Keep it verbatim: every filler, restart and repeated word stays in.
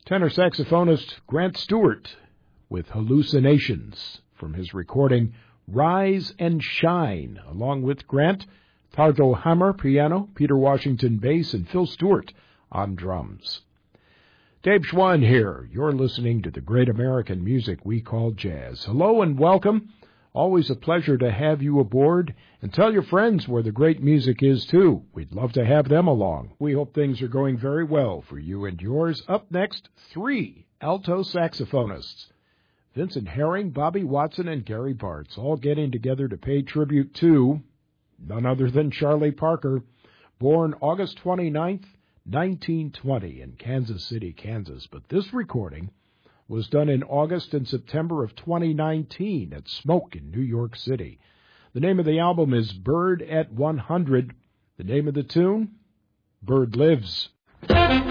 Tenor saxophonist Grant Stewart with Hallucinations from his recording Rise and Shine. Along with Grant, Tardo Hammer, piano, Peter Washington, bass, and Phil Stewart on drums. Dave Schwann here. You're listening to the great American music we call jazz. Hello and welcome. Always a pleasure to have you aboard, and tell your friends where the great music is, too. We'd love to have them along. We hope things are going very well for you and yours. Up next, three alto saxophonists. Vincent Herring, Bobby Watson, and Gary Bartz, all getting together to pay tribute to none other than Charlie Parker, born August twenty-ninth, nineteen twenty in Kansas City, Kansas. But this recording was done in August and September of twenty nineteen at Smoke in New York City. The name of the album is Bird at one hundred. The name of the tune, Bird Lives.